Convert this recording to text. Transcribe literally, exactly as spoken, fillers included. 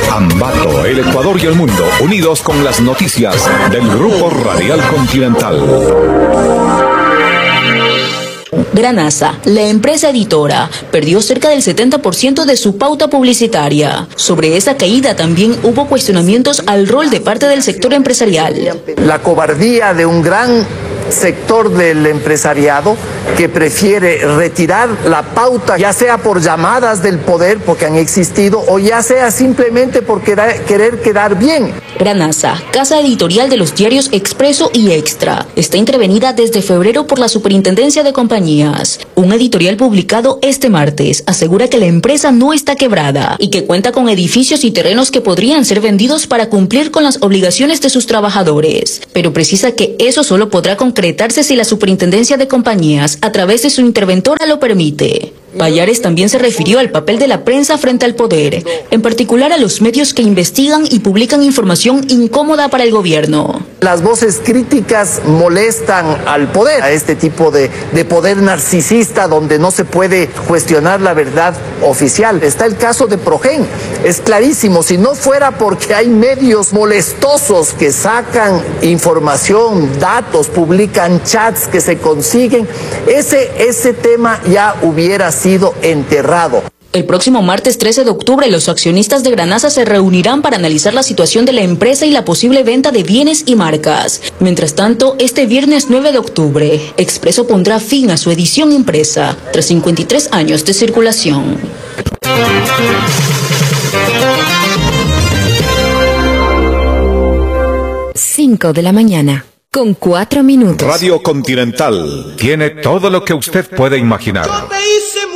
Ambato, el Ecuador y el mundo, unidos con las noticias del Grupo Radial Continental. Granasa, la empresa editora, perdió cerca del setenta por ciento de su pauta publicitaria. Sobre esa caída también hubo cuestionamientos al rol de parte del sector empresarial. La cobardía de un gran sector del empresariado que prefiere retirar la pauta, ya sea por llamadas del poder, porque han existido, o ya sea simplemente por querer, querer quedar bien. Granasa, casa editorial de los diarios Expreso y Extra, está intervenida desde febrero por la Superintendencia de Compañías. Un editorial publicado este martes asegura que la empresa no está quebrada y que cuenta con edificios y terrenos que podrían ser vendidos para cumplir con las obligaciones de sus trabajadores, pero precisa que eso solo podrá concretarse si la Superintendencia de Compañías, a través de su interventora, lo permite. Pallares también se refirió al papel de la prensa frente al poder, en particular a los medios que investigan y publican información incómoda para el gobierno. Las voces críticas molestan al poder, a este tipo de, de poder narcisista donde no se puede cuestionar la verdad oficial. Está el caso de Progen, es clarísimo, si no fuera porque hay medios molestosos que sacan información, datos, publican chats que se consiguen, ese, ese tema ya hubiera sido enterrado. El próximo martes trece de octubre, los accionistas de Granasa se reunirán para analizar la situación de la empresa y la posible venta de bienes y marcas. Mientras tanto, este viernes nueve de octubre, Expreso pondrá fin a su edición impresa, tras cincuenta y tres años de circulación. cinco de la mañana, con cuatro minutos. Radio Continental tiene todo lo que usted puede imaginar.